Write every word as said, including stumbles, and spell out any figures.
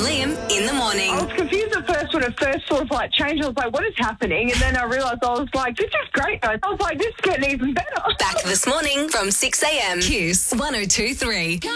Liam in the morning. I was confused at first when it first sort of like changed. I was like, what is happening? And then I realised I was like, this is great, guys. I was like, this is getting even better. Back this morning from six a.m. Kiss one oh two three.